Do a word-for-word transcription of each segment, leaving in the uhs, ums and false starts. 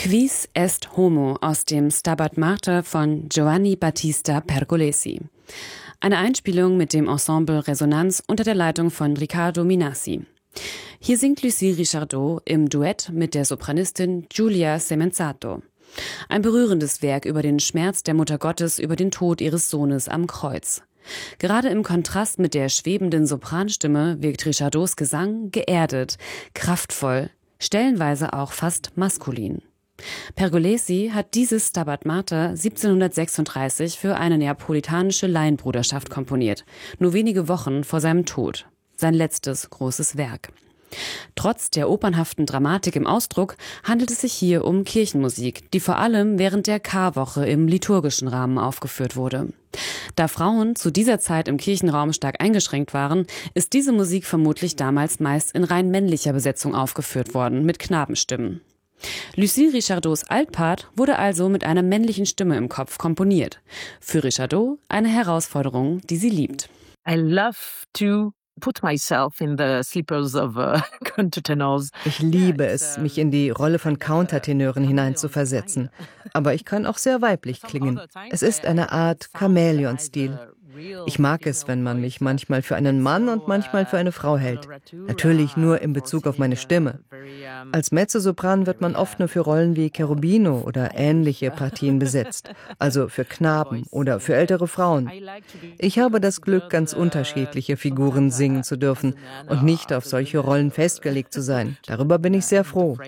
Quis est homo aus dem Stabat Mater von Giovanni Battista Pergolesi. Eine Einspielung mit dem Ensemble Resonanz unter der Leitung von Riccardo Minassi. Hier singt Lucie Richardot im Duett mit der Sopranistin Giulia Semenzato. Ein berührendes Werk über den Schmerz der Mutter Gottes über den Tod ihres Sohnes am Kreuz. Gerade im Kontrast mit der schwebenden Sopranstimme wirkt Richardots Gesang geerdet, kraftvoll, stellenweise auch fast maskulin. Pergolesi hat dieses Stabat Mater siebzehnhundertsechsunddreißig für eine neapolitanische Laienbruderschaft komponiert, nur wenige Wochen vor seinem Tod. Sein letztes großes Werk. Trotz der opernhaften Dramatik im Ausdruck handelt es sich hier um Kirchenmusik, die vor allem während der Karwoche im liturgischen Rahmen aufgeführt wurde. Da Frauen zu dieser Zeit im Kirchenraum stark eingeschränkt waren, ist diese Musik vermutlich damals meist in rein männlicher Besetzung aufgeführt worden, mit Knabenstimmen. Lucie Richardots Altpart wurde also mit einer männlichen Stimme im Kopf komponiert. Für Richardot eine Herausforderung, die sie liebt. I love to put myself in the slippers of uh, countertenors. Ich liebe es, mich in die Rolle von Countertenören hineinzuversetzen. Aber ich kann auch sehr weiblich klingen. Es ist eine Art Chamäleon-Stil. Ich mag es, wenn man mich manchmal für einen Mann und manchmal für eine Frau hält. Natürlich nur in Bezug auf meine Stimme. Als Mezzosopran wird man oft nur für Rollen wie Cherubino oder ähnliche Partien besetzt, also für Knaben oder für ältere Frauen. Ich habe das Glück, ganz unterschiedliche Figuren singen zu dürfen und nicht auf solche Rollen festgelegt zu sein. Darüber bin ich sehr froh.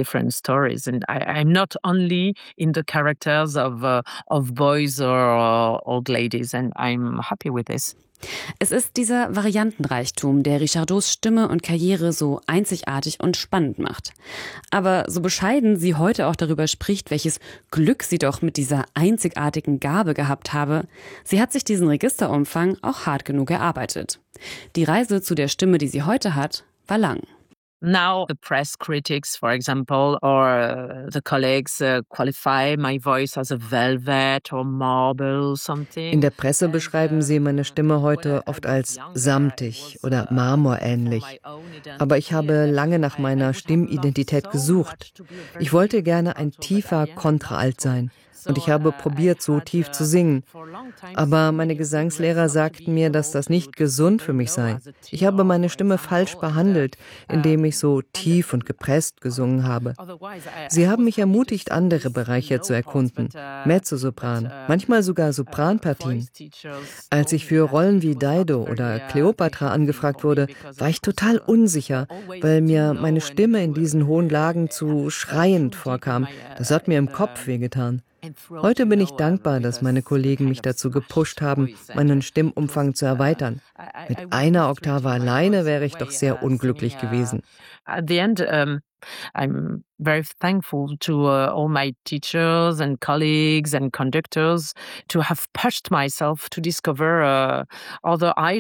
Happy with this. Es ist dieser Variantenreichtum, der Richardots Stimme und Karriere so einzigartig und spannend macht. Aber so bescheiden sie heute auch darüber spricht, welches Glück sie doch mit dieser einzigartigen Gabe gehabt habe, sie hat sich diesen Registerumfang auch hart genug erarbeitet. Die Reise zu der Stimme, die sie heute hat, war lang. Now the press critics, for example, or uh, the colleagues uh, qualify my voice as a velvet or marble something. In der Presse beschreiben sie meine Stimme heute oft als samtig oder marmorähnlich. Aber ich habe lange nach meiner Stimmidentität gesucht. Ich wollte gerne ein tiefer Kontraalt sein. Und ich habe probiert, so tief zu singen. Aber meine Gesangslehrer sagten mir, dass das nicht gesund für mich sei. Ich habe meine Stimme falsch behandelt, indem ich so tief und gepresst gesungen habe. Sie haben mich ermutigt, andere Bereiche zu erkunden. Mezzosopran, manchmal sogar Sopranpartien. Als ich für Rollen wie Dido oder Kleopatra angefragt wurde, war ich total unsicher, weil mir meine Stimme in diesen hohen Lagen zu schreiend vorkam. Das hat mir im Kopf wehgetan. Heute bin ich dankbar, dass meine Kollegen mich dazu gepusht haben, meinen Stimmumfang zu erweitern. Mit einer Oktave alleine wäre ich doch sehr unglücklich gewesen. At the end, um, I'm very thankful to uh, all my teachers and colleagues and conductors to have pushed myself to discover uh, other islands.